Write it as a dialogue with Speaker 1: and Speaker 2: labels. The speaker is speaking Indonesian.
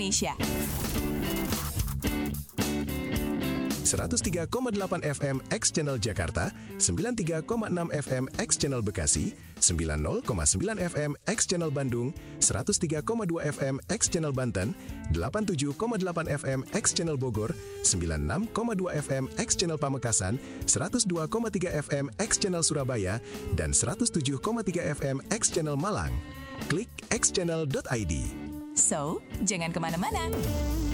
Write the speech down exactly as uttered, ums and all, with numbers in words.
Speaker 1: Indonesia.
Speaker 2: seratus tiga koma delapan F M X Channel Jakarta, sembilan puluh tiga koma enam F M X Channel Bekasi, sembilan puluh koma sembilan F M X Channel Bandung, seratus tiga koma dua F M X Channel Banten, delapan puluh tujuh koma delapan F M X Channel Bogor, sembilan puluh enam koma dua F M X Channel Pamekasan, seratus dua koma tiga F M X Channel Surabaya, dan seratus tujuh koma tiga F M X Channel Malang. Klik x channel dot i d.
Speaker 1: So, jangan kemana-mana.